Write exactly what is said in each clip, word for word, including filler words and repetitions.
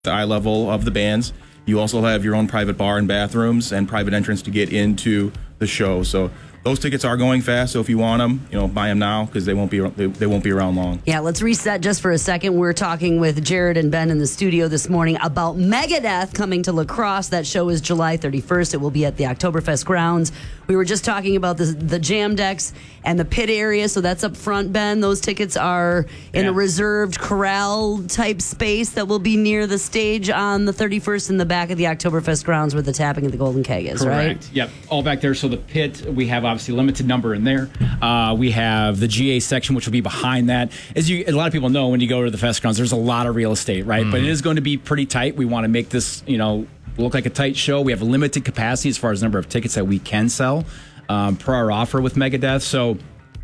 the eye level of the bands. You also have your own private bar and bathrooms and private entrance to get into the show. So those tickets are going fast. So if you want them, you know, buy them now because they won't be they, they won't be around long. Yeah, let's reset just for a second. We're talking with Jared and Ben in the studio this morning about Megadeth coming to La Crosse. That show is July thirty-first. It will be at the Oktoberfest grounds. We were just talking about the the jam decks and the pit area, so that's up front, Ben. Those tickets are in yeah. a reserved corral type space that will be near the stage on the thirty-first in the back of the Oktoberfest grounds where the tapping of the Golden Keg is, Correct. right? Yep, all back there. So the pit, we have obviously limited number in there. Uh, we have the G A section, which will be behind that. As you, a lot of people know, when you go to the fest grounds, there's a lot of real estate, right? Mm-hmm. But it is going to be pretty tight. We want to make this, you know, look like a tight show. We have a limited capacity as far as number of tickets that we can sell um, per our offer with Megadeth. So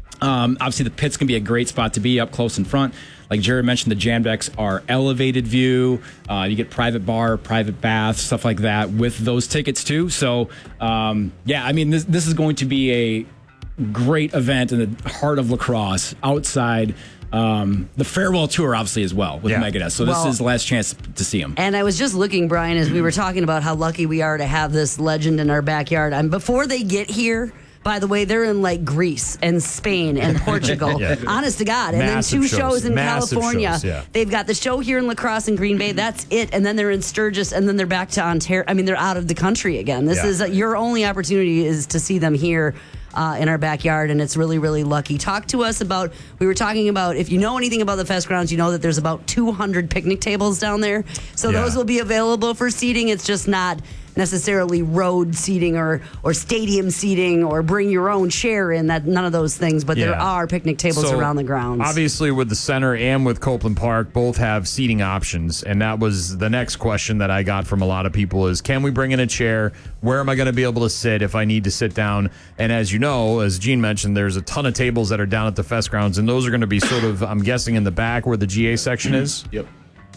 um, obviously the pit's going to be a great spot to be up close in front. Like Jared mentioned, the jam decks are elevated view. Uh, you get private bar, private bath, stuff like that with those tickets too. So um, yeah, I mean, this, this is going to be a great event in the heart of La Crosse outside um, the farewell tour, obviously, as well with yeah. Megadeth. So well, this is the last chance to see them. And I was just looking, Brian, as we were talking about how lucky we are to have this legend in our backyard. And before they get here, by the way, they're in like Greece and Spain and Portugal. yeah. Honest to God. And Massive then two shows, shows in Massive California. Shows, yeah. They've got the show here in La Crosse and Green Bay. That's it. And then they're in Sturgis, and then they're back to Ontario. I mean, they're out of the country again. This yeah. is uh, your only opportunity is to see them here uh, in our backyard, and it's really, really lucky. Talk to us about, we were talking about, if you know anything about the fest grounds, you know that there's about two hundred picnic tables down there. So yeah. those will be available for seating. It's just not necessarily road seating or or stadium seating or bring your own chair in, that none of those things, but yeah. there are picnic tables so around the grounds. Obviously with the center and with Copeland Park both have seating options, and that was the next question that I got from a lot of people is, can we bring in a chair? Where am I going to be able to sit if I need to sit down? And as you know, as Gene mentioned, there's a ton of tables that are down at the fest grounds, and those are going to be sort of, I'm guessing, in the back where the G A section is. Yep.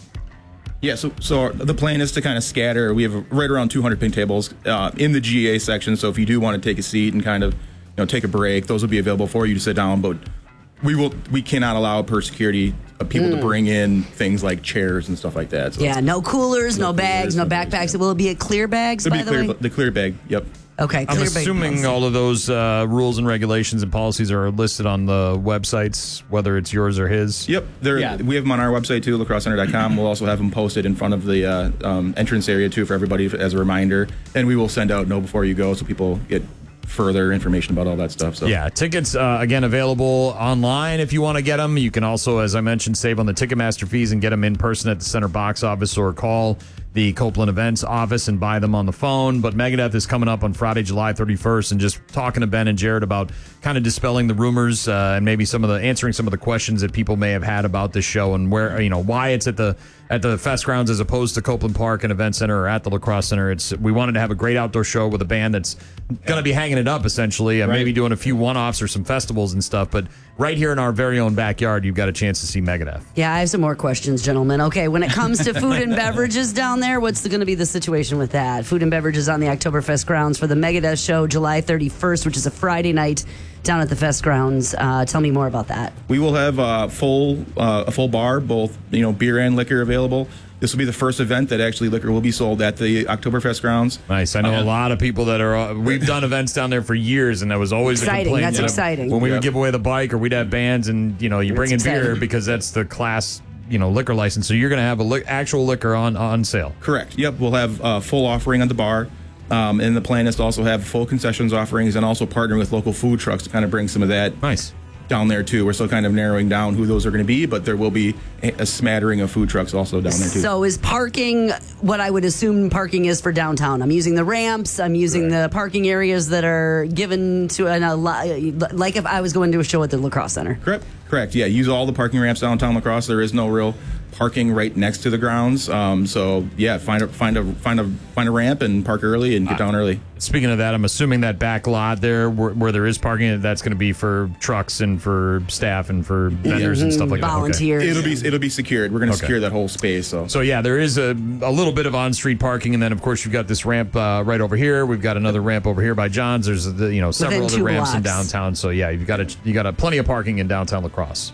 Yeah, so so the plan is to kind of scatter. We have right around two hundred ping tables uh, in the G A section. So if you do want to take a seat and kind of, you know, take a break, those will be available for you to sit down. But we will we cannot allow per security of people mm. to bring in things like chairs and stuff like that. So yeah, no coolers, no, no bags, coolers, no backpacks. Bags, yeah. Will it be a clear bags? It'll by be clear, the way, the clear bag. Yep. Okay, I'm assuming all of those uh, rules and regulations and policies are listed on the websites, whether it's yours or his. Yep, yeah. we have them on our website too, lacrosse center dot com. We'll also have them posted in front of the uh, um, entrance area too for everybody as a reminder. And we will send out know before you go so people get further information about all that stuff. So yeah, tickets uh, again available online if you want to get them. You can also, as I mentioned, save on the Ticketmaster fees and get them in person at the center box office or call the Copeland Events office and buy them on the phone. But Megadeth is coming up on Friday, July thirty-first, and just talking to Ben and Jared about kind of dispelling the rumors uh, and maybe some of the answering some of the questions that people may have had about this show and where, you know, why it's at the at the fest grounds as opposed to Copeland Park and Event Center or at the La Crosse Center. It's we wanted to have a great outdoor show with a band that's going to be hanging it up essentially, and right. maybe doing a few one-offs or some festivals and stuff. But right here in our very own backyard, you've got a chance to see Megadeth. Yeah, I have some more questions, gentlemen. Okay, when it comes to food and beverages down there, what's going to be the situation with that? Food and beverages on the Oktoberfest grounds for the Megadeth show July thirty-first, which is a Friday night down at the fest grounds. Uh, tell me more about that. We will have a full uh, a full bar, both you know beer and liquor available. This will be the first event that actually liquor will be sold at the Oktoberfest grounds. Nice. I know uh, a lot of people that are. Uh, we've done events down there for years, and that was always exciting. a complaint. That's you know, exciting. When we yep. would give away the bike, or we'd have bands, and you know, you bring that's in exciting. beer because that's the class, you know, liquor license. So you're going to have a li- actual liquor on on sale. Correct. Yep. We'll have a full offering at the bar. Um, and the plan is to also have full concessions offerings and also partner with local food trucks to kind of bring some of that nice down there too. We're still kind of narrowing down who those are going to be, but there will be a, a smattering of food trucks also down there too. So is parking what I would assume parking is for downtown? I'm using the ramps, I'm using right. the parking areas that are given to an, a, like if I was going to a show at the La Crosse Center. Correct. Correct. Yeah, use all the parking ramps downtown La Crosse. There is no real parking right next to the grounds. Um, so yeah, find a find a find a find a ramp and park early and get down early. Speaking of that, I'm assuming that back lot there where, where there is parking, that's going to be for trucks and for staff and for vendors yeah. and stuff like Volunteers. that. Okay. It'll be it'll be secured. We're going to okay. secure that whole space. So so yeah, there is a a little bit of on-street parking, and then of course you've got this ramp uh, right over here. We've got another ramp over here by John's. There's the, you know several Within other ramps blocks. in downtown. So yeah, you've got a, you got a plenty of parking in downtown La Crosse.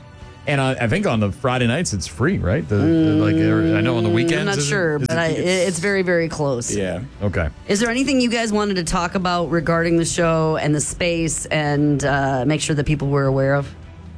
And uh, I think on the Friday nights it's free, right? The, the, like I know on the weekends. I'm not is sure, it, is but it, I, it's very, very close. Yeah. Okay. Is there anything you guys wanted to talk about regarding the show and the space and uh, make sure that people were aware of?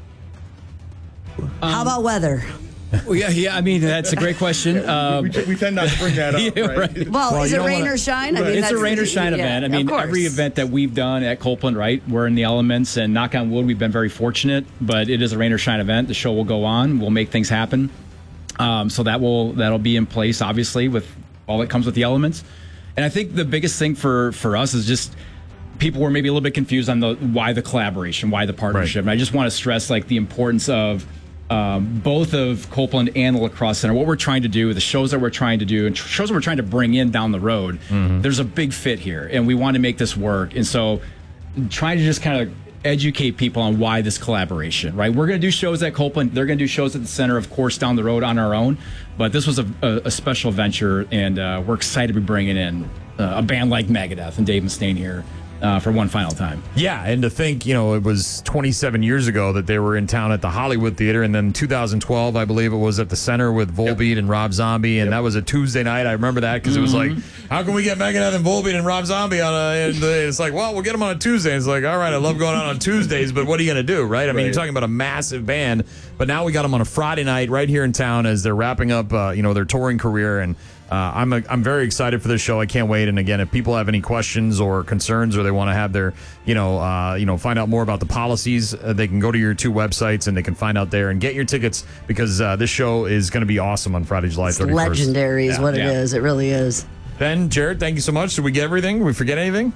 Um, How about weather? Well, yeah, yeah. I mean, that's a great question. Um, we, we tend not to bring that up, yeah, right? right. Well, Well, is you it don't rain wanna- or shine? I mean, It's a that's- rain or shine yeah, event. I of mean, course. every event that we've done at Copeland, right, we're in the elements, and knock on wood, we've been very fortunate. But it is a rain or shine event. The show will go on. We'll make things happen. Um, so that will that'll be in place, obviously, with all that comes with the elements. And I think the biggest thing for for us is just people were maybe a little bit confused on the why the collaboration, why the partnership. Right. And I just want to stress like the importance of um, both of Copeland and the Lacrosse Center. What we're trying to do, the shows that we're trying to do, and tr- shows that we're trying to bring in down the road. Mm-hmm. There's a big fit here, and we want to make this work. And so, trying to just kind of educate people on why this collaboration, right? We're going to do shows at Copeland. They're going to do shows at the center, of course, down the road on our own. But this was a, a, a special venture, and uh, we're excited to be bringing in uh, a band like Megadeth and Dave Mustaine here uh, for one final time. Yeah, and to think, you know, it was twenty-seven years ago that they were in town at the Hollywood Theater, and then two thousand twelve, I believe it was at the center with Volbeat yep. and Rob Zombie, and yep. that was a Tuesday night. I remember that because mm-hmm. it was like, how can we get Megadeth and Volbeat and Rob Zombie on a? And it's like, well, we'll get them on a Tuesday. It's like, all right, I love going out on Tuesdays, but what are you going to do, right? I mean, right. you're talking about a massive band, but now we got them on a Friday night right here in town as they're wrapping up, uh, you know, their touring career, and. Uh, I'm a, I'm very excited for this show. I can't wait. And again, if people have any questions or concerns, or they want to have their, you know, uh, you know, find out more about the policies, uh, they can go to your two websites and they can find out there and get your tickets because uh, this show is going to be awesome on Friday, July thirty-first. It's legendary, is yeah. what yeah. it is. It really is. Ben, Jared, thank you so much. Did we get everything? Did we forget anything?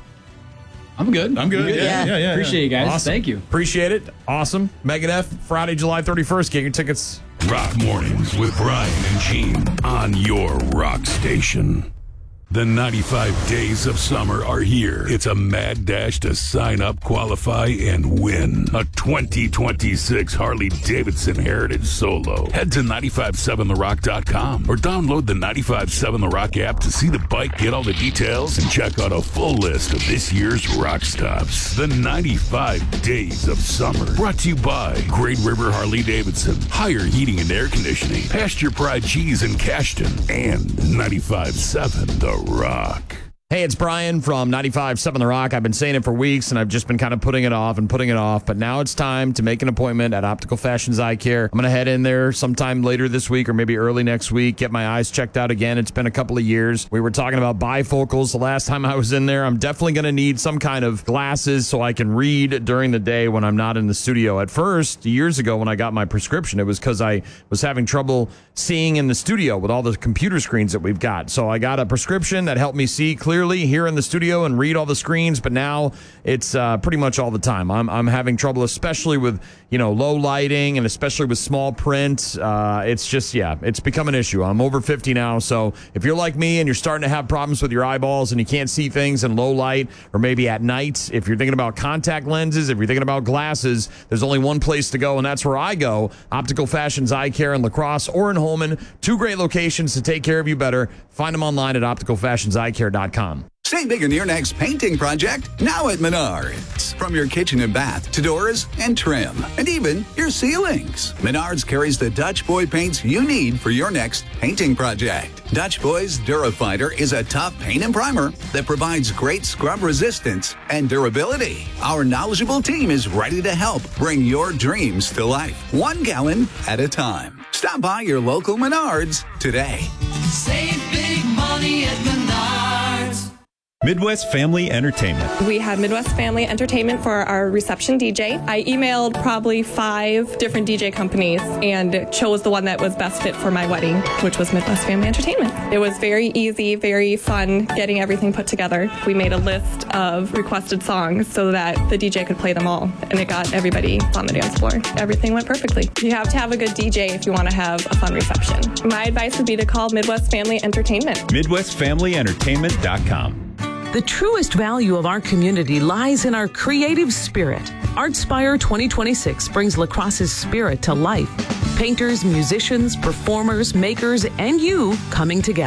I'm good. I'm good. Yeah, yeah, yeah. yeah Appreciate you guys. Awesome. Thank you. Appreciate it. Awesome. Megadeth, Friday, July thirty-first. Get your tickets. Rock Mornings with Brian and Gene on your rock station. The ninety-five days of summer are here. It's a mad dash to sign up, qualify, and win a twenty twenty-six Harley-Davidson Heritage Solo. Head to nine five seven the rock dot com or download the nine five seven The Rock app to see the bike, get all the details, and check out a full list of this year's rock stops. The ninety-five days of summer. Brought to you by Great River Harley-Davidson, Higher Heating and Air Conditioning, Pasture Pride Cheese in Cashton, and ninety-five seven The Rock. Hey, it's Brian from ninety-five seven The Rock. I've been saying it for weeks, and I've just been kind of putting it off and putting it off. But now it's time to make an appointment at Optical Fashions Eye Care. I'm going to head in there sometime later this week or maybe early next week, get my eyes checked out again. It's been a couple of years. We were talking about bifocals the last time I was in there. I'm definitely going to need some kind of glasses so I can read during the day when I'm not in the studio. At first, years ago when I got my prescription, it was because I was having trouble seeing in the studio with all the computer screens that we've got. So I got a prescription that helped me see clearly here in the studio and read all the screens, but now it's uh, pretty much all the time. I'm I'm having trouble, especially with, you know, low lighting and especially with small print. Uh, it's just, yeah, it's become an issue. I'm over fifty now, so if you're like me and you're starting to have problems with your eyeballs and you can't see things in low light or maybe at night, if you're thinking about contact lenses, if you're thinking about glasses, there's only one place to go, and that's where I go, Optical Fashions Eye Care in La Crosse or in Holman. Two great locations to take care of you better. Find them online at optical fashions eye care dot com. Save big on your next painting project now at Menards. From your kitchen and bath to doors and trim, and even your ceilings. Menards carries the Dutch Boy paints you need for your next painting project. Dutch Boy's Durafighter is a tough paint and primer that provides great scrub resistance and durability. Our knowledgeable team is ready to help bring your dreams to life, one gallon at a time. Stop by your local Menards today. Save big money at Menards. Midwest Family Entertainment. We had Midwest Family Entertainment for our reception D J. I emailed probably five different D J companies and chose the one that was best fit for my wedding, which was Midwest Family Entertainment. It was very easy, very fun getting everything put together. We made a list of requested songs so that the D J could play them all, and it got everybody on the dance floor. Everything went perfectly. You have to have a good D J if you want to have a fun reception. My advice would be to call Midwest Family Entertainment. Midwest Family Entertainment dot com. The truest value of our community lies in our creative spirit. Artspire twenty twenty-six brings La Crosse's spirit to life. Painters, musicians, performers, makers, and you coming together.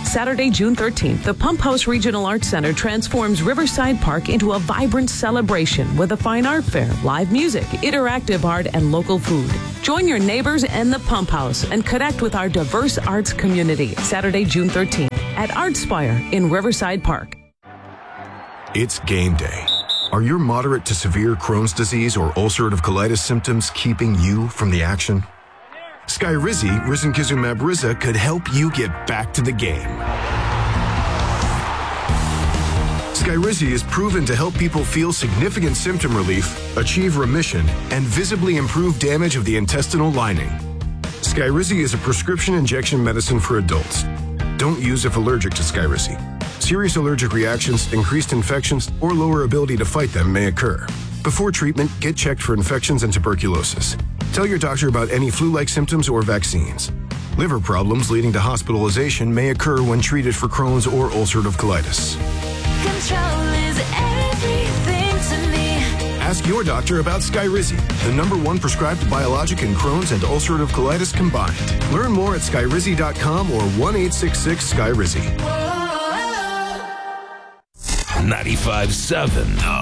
Saturday, June thirteenth, the Pump House Regional Arts Center transforms Riverside Park into a vibrant celebration with a fine art fair, live music, interactive art, and local food. Join your neighbors and the Pump House and connect with our diverse arts community. Saturday, June thirteenth at Artspire in Riverside Park. It's game day. Are your moderate to severe Crohn's disease or ulcerative colitis symptoms keeping you from the action? Skyrizi, risankizumab Riza, could help you get back to the game. Skyrizi is proven to help people feel significant symptom relief, achieve remission, and visibly improve damage of the intestinal lining. Skyrizi is a prescription injection medicine for adults. Don't use if allergic to Skyrizi. Serious allergic reactions, increased infections, or lower ability to fight them may occur. Before treatment, get checked for infections and tuberculosis. Tell your doctor about any flu-like symptoms or vaccines. Liver problems leading to hospitalization may occur when treated for Crohn's or ulcerative colitis. Control is everything to me. Ask your doctor about Skyrizi, the number one prescribed biologic in Crohn's and ulcerative colitis combined. Learn more at skyrizi dot com or one eight six six Skyrizi. ninety-five seven